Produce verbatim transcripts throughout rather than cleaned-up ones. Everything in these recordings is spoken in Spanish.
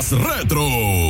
Retro.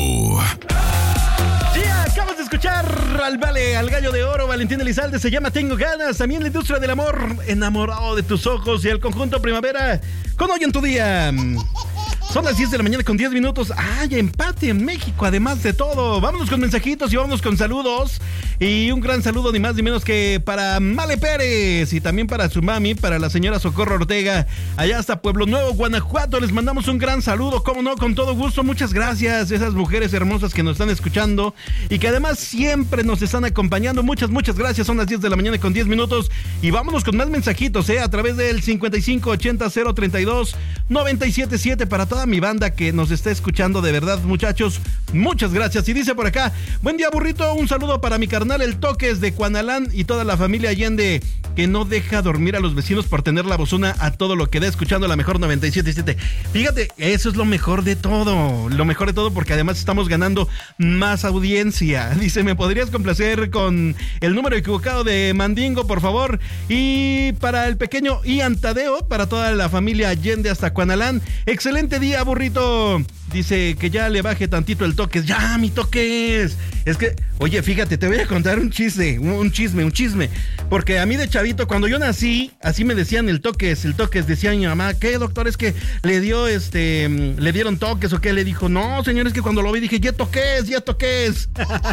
Sí, acabas de escuchar al Vale, al Gallo de Oro, Valentín Elizalde, se llama Tengo Ganas. También la industria del amor, Enamorado de tus ojos, y el conjunto Primavera con Hoy en tu Día. Son las diez de la mañana con diez minutos. ¡Ay, empate en México, además de todo! Vámonos con mensajitos y vámonos con saludos. Y un gran saludo, ni más ni menos que para Male Pérez. Y también para su mami, para la señora Socorro Ortega. Allá hasta Pueblo Nuevo, Guanajuato. Les mandamos un gran saludo, cómo no, con todo gusto. Muchas gracias, esas mujeres hermosas que nos están escuchando. Y que además siempre nos están acompañando. Muchas, muchas gracias. Son las diez de la mañana con diez minutos. Y vámonos con más mensajitos, ¿eh? A través del cincuenta y cinco ochenta cero treinta y dos noventa y siete siete para toda mi banda que nos está escuchando, de verdad, muchachos, muchas gracias. Y dice por acá: buen día, burrito, un saludo para mi carnal el Toques de Cuanalán y toda la familia Allende, que no deja dormir a los vecinos por tener la bozona a todo lo que da, escuchando la mejor noventa y siete siete. Fíjate, eso es lo mejor de todo, lo mejor de todo, porque además estamos ganando más audiencia. Dice: ¿me podrías complacer con el número equivocado de Mandingo, por favor? Y para el pequeño Ian Tadeo, para toda la familia Allende hasta Cuanalán, excelente día, burrito. Dice que ya le baje tantito el Toques. Ya, mi Toques. Es que, oye, fíjate, te voy a contar un chisme, un chisme, un chisme. Porque a mí de chavito, cuando yo nací, así me decían el Toques, el Toques. Decía mi mamá: ¿qué, doctor? Es que le dio, este, le dieron toques o qué. Le dijo: no, señor, es que cuando lo vi dije: ya Toques, ya Toques.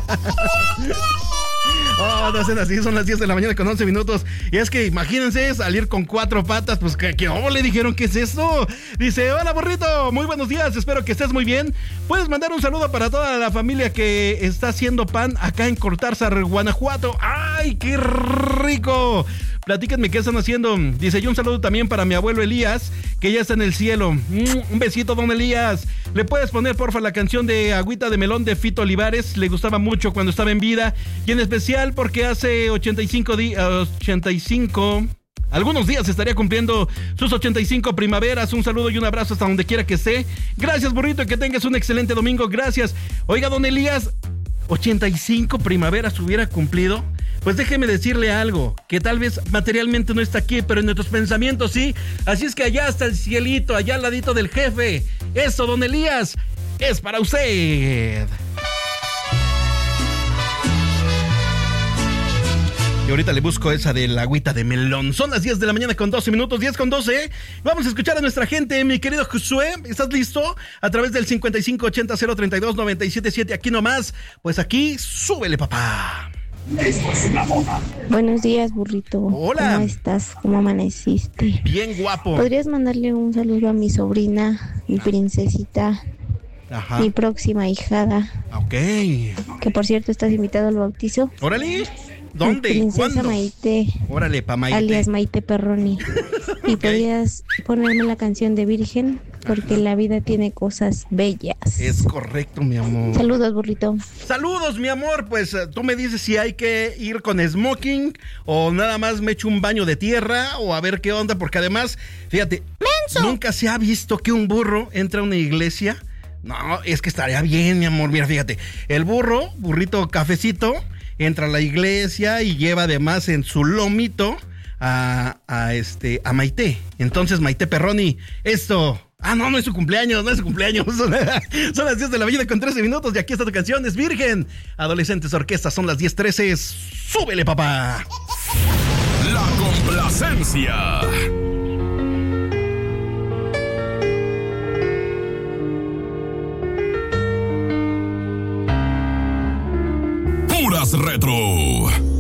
Oh, no hacen así, son las diez de la mañana con once minutos. Y es que imagínense salir con cuatro patas, pues que, que oh, le dijeron: ¿qué es eso? Dice: hola, burrito, muy buenos días, espero que estés muy bien. Puedes mandar un saludo para toda la familia que está haciendo pan acá en Cortázar, Guanajuato. ¡Ay, qué rico! Platíquenme qué están haciendo. Dice: yo un saludo también para mi abuelo Elías, que ya está en el cielo. Mm, un besito, don Elías. ¿Le puedes poner, porfa, la canción de Agüita de Melón de Fito Olivares? Le gustaba mucho cuando estaba en vida. Y en especial porque hace ochenta y cinco días, ochenta y cinco... algunos días estaría cumpliendo sus ochenta y cinco primaveras. Un saludo y un abrazo hasta donde quiera que esté. Gracias, burrito, y que tengas un excelente domingo. Gracias. Oiga, don Elías, ochenta y cinco primaveras hubiera cumplido. Pues déjeme decirle algo, que tal vez materialmente no está aquí, pero en nuestros pensamientos sí. Así es que allá está el cielito, allá al ladito del jefe. Eso, don Elías, es para usted. Y ahorita le busco esa de la agüita de melón. Son las diez de la mañana con doce minutos, diez con doce. Vamos a escuchar a nuestra gente, mi querido Josué. ¿Estás listo? A través del cincuenta y cinco ochenta cero treinta y dos noventa y siete siete. Aquí nomás. Pues aquí, súbele, papá. Esto es una moda. Buenos días, burrito. Hola. ¿Cómo estás? ¿Cómo amaneciste? Bien guapo. ¿Podrías mandarle un saludo a mi sobrina, mi princesita, Ajá. mi próxima hijada? Ok. Que por cierto estás invitado al bautizo. Órale. ¿Dónde? Princesa ¿Cuándo? Maite. Órale, pa' Maite. Alias Maite Perroni. Y podrías ponerme la canción de Virgen, porque la vida tiene cosas bellas. Es correcto, mi amor. Saludos, burrito. Saludos, mi amor. Pues uh, tú me dices si hay que ir con smoking o nada más me echo un baño de tierra o a ver qué onda, porque además, fíjate, ¡menso! Nunca se ha visto que un burro entra a una iglesia. No, es que estaría bien, mi amor. Mira, fíjate, el burro, burrito cafecito, entra a la iglesia y lleva además en su lomito a, a este a Maite. Entonces, Maite Perroni, esto. Ah, no, no es su cumpleaños, no es su cumpleaños. Son, son las diez de la mañana con trece minutos y aquí está tu canción, es Virgen. Adolescentes Orquesta, son las diez trece. ¡Súbele, papá! La complacencia. Puras Retro.